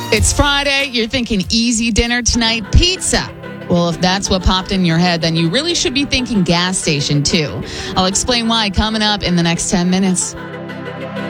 It's Friday. You're thinking easy dinner tonight, pizza. Well, if that's what popped in your head, then you really should be thinking gas station, too. I'll explain why coming up in the next 10 minutes.